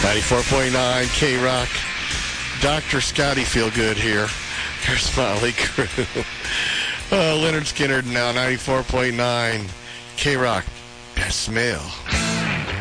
94.9 K-Rock. Dr. Scotty Feel Good here. Here's Motley Crue. Leonard Skinner now 94.9 K-Rock. Best Male.